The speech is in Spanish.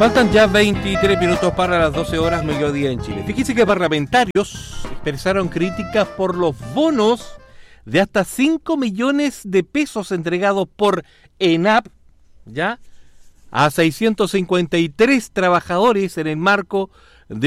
Faltan ya 23 minutos para las 12 horas mediodía en Chile. Fíjese que parlamentarios expresaron críticas por los bonos de hasta 5 millones de pesos entregados por ENAP, ¿ya?, a 653 trabajadores en el marco